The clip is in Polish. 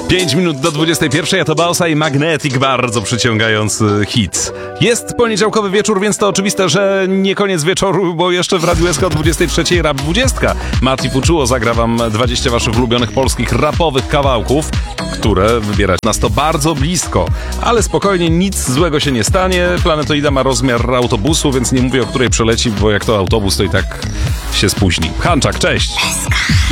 5 minut do 21, a to Bausa i Magnetic, bardzo przyciągający hit. Jest poniedziałkowy wieczór, więc to oczywiste, że nie koniec wieczoru, bo jeszcze w Radiu SK o 23 Rap 20. Mati Fuczuło zagra wam 20 waszych ulubionych polskich rapowych kawałków, które wybierać nas to bardzo blisko. Ale spokojnie, nic złego się nie stanie. Planetoida ma rozmiar autobusu, więc nie mówię, o której przeleci, bo jak to autobus, to i tak się spóźni. Hanczak, cześć!